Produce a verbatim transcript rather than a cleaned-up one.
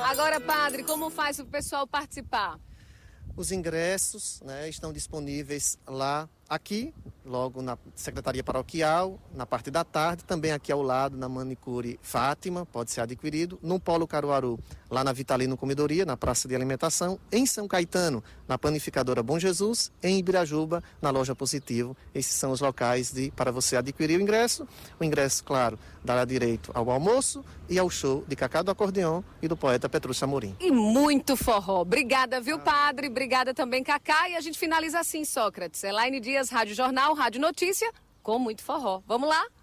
Agora, padre, como faz o pessoal participar? Os ingressos, né, estão disponíveis lá, aqui, logo na Secretaria Paroquial, na parte da tarde, também aqui ao lado, na Manicure Fátima, pode ser adquirido, no Polo Caruaru, lá na Vitalino Comidoria, na Praça de Alimentação, em São Caetano, na Panificadora Bom Jesus, em Ibirajuba, na Loja Positivo. Esses são os locais de, para você adquirir o ingresso. O ingresso, claro, dará direito ao almoço e ao show de Cacá do Acordeon e do poeta Petrúcio Amorim. E muito forró. Obrigada, viu, padre? Obrigada também, Cacá. E a gente finaliza assim, Sócrates. Elaine Dias, Rádio Jornal, Rádio Notícia, com muito forró. Vamos lá?